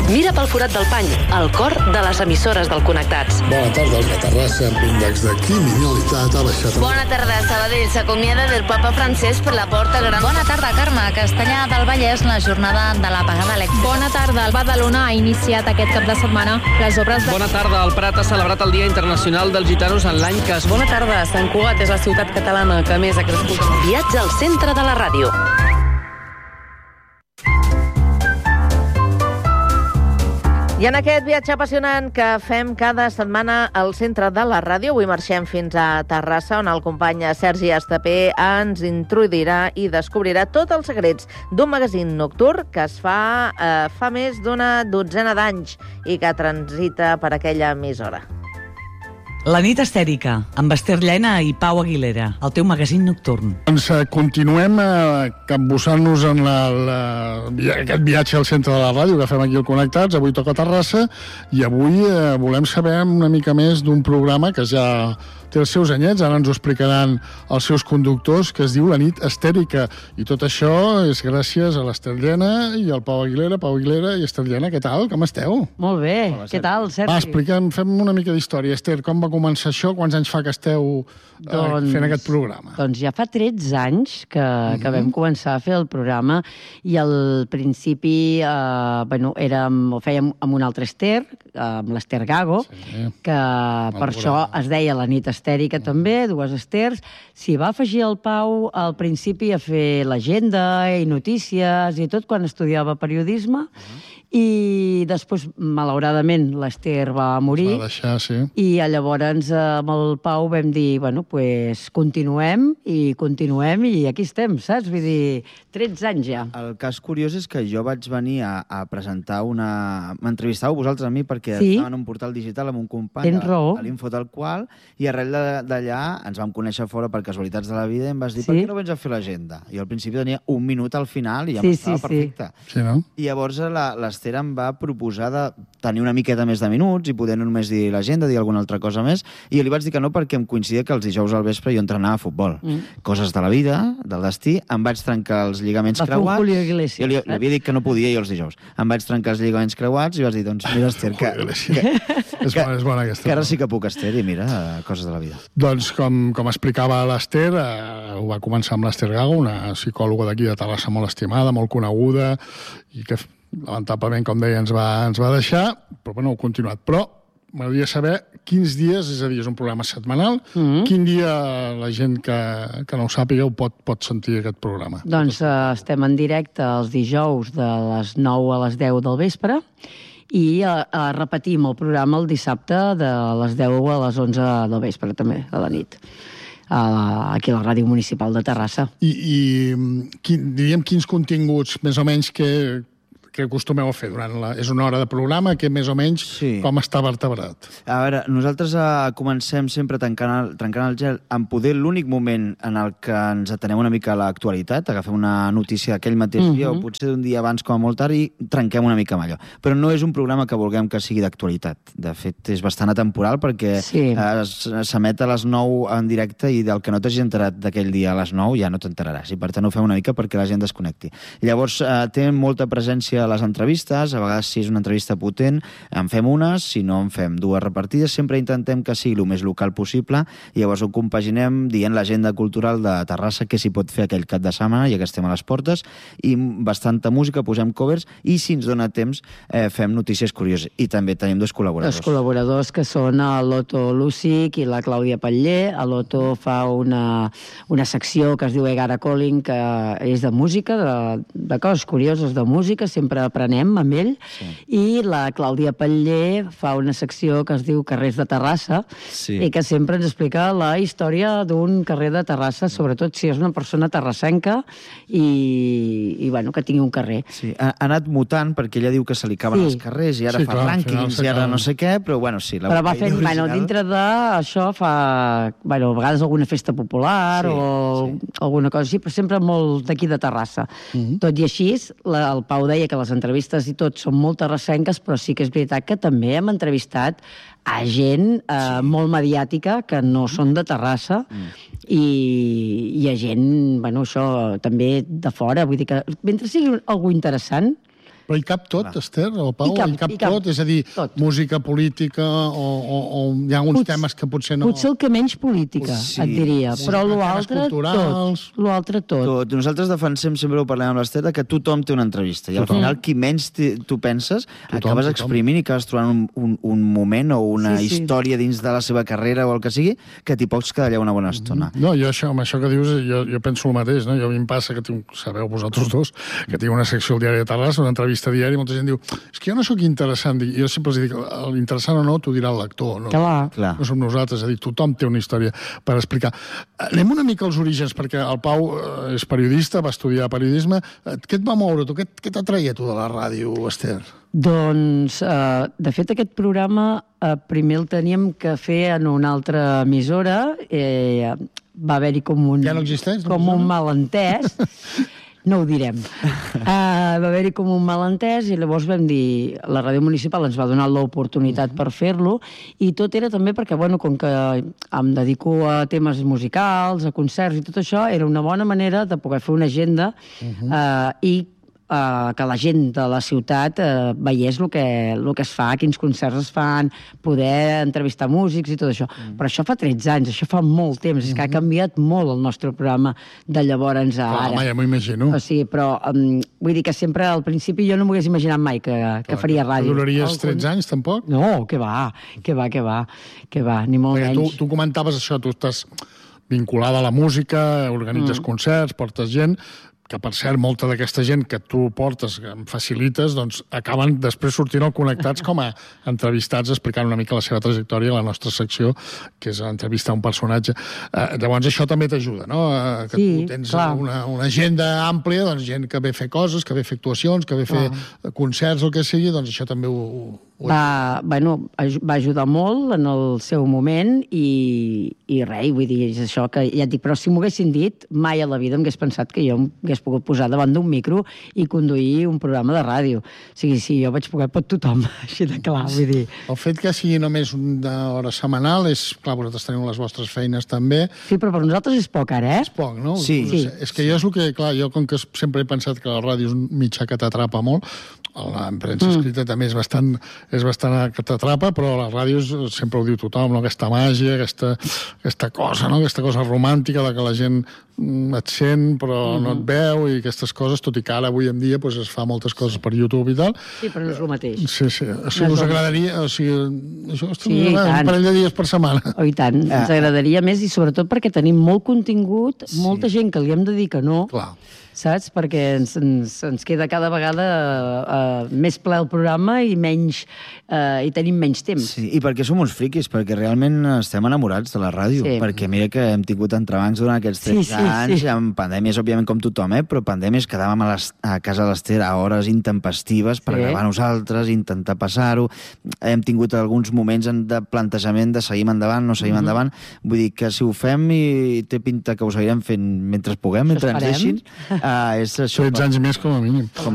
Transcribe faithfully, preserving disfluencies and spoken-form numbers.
Mira pel forat del pany, el cor de les emissores del Connectats. Bona tarda, el Catarrassa, amb índex de criminalitat ha baixat. Bona tarda, Sabadell s'acomiada del papa Francesc per la porta gran. Bona tarda, Carme. Castellà del Vallès, la jornada de l'apagada elèctrica. Bona tarda, el Badalona ha iniciat aquest cap de setmana les obres de... Bona tarda, el Prat ha celebrat el Dia Internacional dels Gitanos en l'any que es... Bona tarda, Sant Cugat és la ciutat catalana que més ha crescut. Viatge al centre de la ràdio. I en aquest viatge apassionant que fem cada setmana al centre de la ràdio, avui marxem fins a Terrassa, on el company Sergi Estapé ens introduirà i descobrirà tots els secrets d'un magazín nocturn que es fa eh, fa més d'una dotzena d'anys i que transita per aquella emissora. La nit estèrica, amb Esther Llena i Pau Aguilera, el teu magazín nocturn. Doncs eh, continuem eh, capbussant-nos en la, la, aquest viatge al centre de la ràdio que fem aquí al Connectats. Avui toca Terrassa i avui eh, volem saber una mica més d'un programa que ja té els seus anyets, ara ens ho explicaran els seus conductors, que es diu La nit estèrica. I tot això és gràcies a l'Esther Llena i al Pau Aguilera. Pau Aguilera i Esther Llena, què tal? Com esteu? Molt bé, Hola, què tal, Sergi? Va, explica'm, fem una mica d'història. Esther, com va començar això? Quants anys fa que esteu eh, doncs, fent aquest programa? Doncs ja fa tretze anys que, mm-hmm. que vam començar a fer el programa i al principi eh, bueno, érem, ho fèiem amb un altre Esther, amb l'Esther Gago, sí, que per això es deia La nit estèrica mm. també, dues Esters. S'hi va afegir el Pau al principi a fer l'agenda i notícies i tot quan estudiava periodisme. Mm. I després, malauradament, l'Esther va morir. Va deixar, sí. I llavors amb el Pau vam dir, bueno, pues continuem i continuem i aquí estem, saps? Vull dir, tretze anys ja. El cas curiós és que jo vaig venir a, a presentar una... M'entrevistàveu vosaltres a mi perquè sí? estava en un portal digital amb un company Tens raó. a l'Info tal qual i arrel d'allà ens vam conèixer fora per casualitats de la vida i em vas dir, sí? per què no vens a fer l'agenda? I al principi tenia un minut al final i ja sí, m'estava sí, perfecte. Sí. Sí, no? I llavors la, l'Esther em va proposar de tenir una miqueta més de minuts i poder no només dir l'agenda, dir alguna altra cosa més, i jo li vaig dir que no perquè em coincidia que els dijous al vespre jo entrenava a futbol. Mm. Coses de la vida, del destí, em vaig trencar els lligaments va creuats. Julio Iglesias, jo li, li havia dit que no podia jo els dijous. Em vaig trencar els lligaments creuats i vas dir, doncs mira, Esther, que, que, que, és bona, és bona aquesta. Que ara sí que puc, Esther, i mira, coses de la vida. Doncs, com, com explicava l'Esther, eh, ho va començar amb l'Esther Gago, una psicòloga d'aquí de Terrassa molt estimada, molt coneguda, i que lamentablement, com deia, ens va, ens va deixar, però bueno, ho ha continuat. Però m'agradaria saber quins dies, és a dir, és un programa setmanal, mm-hmm. quin dia la gent que, que no ho sàpiga ho pot, pot sentir aquest programa? Doncs uh, estem en directe els dijous de les nou a les deu del vespre i uh, uh, repetim el programa el dissabte de les deu a les onze del vespre, també, a la nit. Uh, aquí a la Ràdio Municipal de Terrassa. I, i quin, diríem quins continguts, més o menys, que... que acostumeu a fer durant la... És una hora de programa que més o menys sí. com està vertebrat. A veure, nosaltres uh, comencem sempre tancant el, trencant el gel en poder l'únic moment en el que ens atenem una mica a l'actualitat, agafem una notícia d'aquell mateix mm-hmm. dia o potser d'un dia abans com a molt tard i trenquem una mica amb allò. Però no és un programa que vulguem que sigui d'actualitat. De fet, és bastant atemporal perquè sí. uh, s'emet a les nou en directe i del que no t'hagis enterat d'aquell dia a les nou ja no t'enteraràs. I per tant ho fem una mica perquè la gent desconnecti. Llavors, uh, té molta presència a les entrevistes, a vegades si és una entrevista potent en fem unes, si no en fem dues repartides, sempre intentem que sigui el més local possible i llavors ho compaginem dient l'agenda cultural de Terrassa, què s'hi pot fer aquell cap de setmana, ja que estem a les portes, i bastanta música, posem covers i si ens dona temps eh, fem notícies curioses. I també tenim dos col·laboradors. Dos col·laboradors que són l'Otto Lucic i la Clàudia Patller. L'Otto fa una, una secció que es diu Egara Calling, que és de música, de, de coses curioses de música, sempre aprenem amb ell, sí. I la Clàudia Patller fa una secció que es diu Carrers de Terrassa, sí. I que sempre ens explica la història d'un carrer de Terrassa, sobretot si és una persona terrassenca i, i bueno, que tingui un carrer. Sí, ha, ha anat mutant perquè ella diu que se li acaben sí. els carrers i ara sí, fa clar, rànquings i ara no sé què, però bueno, sí. La però va fent, original... bueno, dintre d'això fa, bueno, a vegades alguna festa popular sí, o sí. alguna cosa així, però sempre molt d'aquí de Terrassa. Mm-hmm. Tot i així, la, el Pau deia que les entrevistes i tot són molt terrassenques, però sí que és veritat que també hem entrevistat a gent eh, sí. molt mediàtica que no són de Terrassa mm. i, i a gent, bueno, això també de fora, vull dir que mentre sigui algú interessant, Però hi cap tot, Clar. Esther, o Pau? Hi cap, hi cap hi cap tot? És a dir, tot. música, política, o, o, o hi ha uns Potser- temes que potser no... Potser el que menys política, Sí. et diria. Sí. Però Temes l'altre, culturals. tot. L'altre, tot. Tot. Nosaltres defensem, sempre ho parlem amb l'Esther, que tothom té una entrevista. I al Tothom. final, qui menys te, tu penses, Tothom, acabes tothom. exprimint i acabes trobant un, un, un moment o una Sí, sí. història dins de la seva carrera o el que sigui, que t'hi pots quedar allà una bona estona. No, jo això, amb això que dius, jo, jo penso el mateix, no? Jo a mi em passa que tinc, sabeu vosaltres dos, que tinc una secció al Diari de Terrassa, una entrevista diària, i molta gent diu, és que jo no sóc interessant. Dic, jo sempre els dic, l'interessant o no, t'ho dirà el lector, no? Clar. Clar. No som nosaltres, és a dir, tothom té una història per explicar. Anem una mica als orígens, perquè el Pau eh, és periodista, va estudiar periodisme. Eh, Què et va moure, tu? Què, què t'atreia, tu, de la ràdio, Esther? Doncs, eh, de fet, aquest programa eh, primer el teníem que fer en una altra emissora. Eh, va haver-hi com un... Ja no existeix, Com l'emissora? un malentès. No ho direm. Uh, va haver-hi com un malentès i llavors vam dir, la ràdio municipal ens va donar l'oportunitat per fer-lo i tot era també perquè, bueno, com que em dedico a temes musicals, a concerts i tot això, era una bona manera de poder fer una agenda uh, i Uh, que la gent de la ciutat uh, veiés el que, el que es fa, quins concerts es fan, poder entrevistar músics i tot això. Mm. Però això fa tretze anys, això fa molt temps, és que ha canviat molt el nostre programa de llavors a Clar, ara. home, ja m'ho imagino. O sigui, però um, vull dir que sempre al principi jo no m'ho hagués imaginat mai que, que Clar, faria ràdio. Duraries El- tretze anys, tampoc? No, que va, que va, que va, que va, ni molt Perquè tu, menys. tu comentaves això, tu estàs vinculada a la música, organitzes mm. concerts, portes gent, que per cert, molta d'aquesta gent que tu portes, que em facilites, doncs acaben després sortint al Connectats com a entrevistats explicant una mica la seva trajectòria a la nostra secció, que és entrevistar un personatge. Eh, llavors això també t'ajuda, no? Eh, que Sí, tu tens clar. una, una agenda àmplia, doncs gent que ve a fer coses, que ve a fer actuacions, que ve a fer concerts, el que sigui, doncs això també ho... ho... Va, bueno, aj- va ajudar molt en el seu moment i, i res, vull dir, és això que ja et dic, però si m'ho haguessin dit, mai a la vida m'hagués pensat que jo m'hagués pogut posar davant d'un micro i conduir un programa de ràdio. O sigui, sí, jo vaig poder per tothom, així de clar, vull dir. El fet que sigui només una hora setmanal és... Clar, vosaltres teniu les vostres feines també. Sí, però per nosaltres és poc ara, eh? És poc, no? Sí. No sé. És que jo és el que... Clar, jo com que sempre he pensat que la ràdio és un mitjà que t'atrapa molt, la premsa Mm. escrita també és bastant, és bastant que t'atrapa, però la ràdio és, sempre ho diu tothom, no? Aquesta màgia, aquesta, aquesta cosa, no? Aquesta cosa romàntica de que la gent mm, et sent però Mm-hmm. no et veu i aquestes coses, tot i que ara avui en dia doncs, es fa moltes coses per YouTube i tal. Sí, però no és el mateix. Sí, sí. O sigui, No és us el- agradaria... O sigui, això Sí, i un tant. parell de dies per setmana. Oh, i tant, Ah. ens agradaria més i sobretot perquè tenim molt contingut, molta gent que li hem de dir que no, Clar. saps? Perquè ens, ens, ens queda cada vegada uh, més ple el programa i menys uh, i tenim menys temps. Sí, i perquè som uns friquis, perquè realment estem enamorats de la ràdio, Sí. perquè mira que hem tingut entrebancs durant aquests Sí, tretze sí, anys, sí. amb pandèmies, òbviament, com tothom, eh? però pandèmies quedàvem a, les, a casa de l'Ester a hores intempestives per Sí. gravar nosaltres, intentar passar-ho. Hem tingut alguns moments en- de plantejament de seguim endavant, no seguim Mhm. endavant. Vull dir que si ho fem i té pinta que ho seguirem fent mentre puguem, mentre ens esperem. deixin, uh, és això. tretze anys més com a mínim.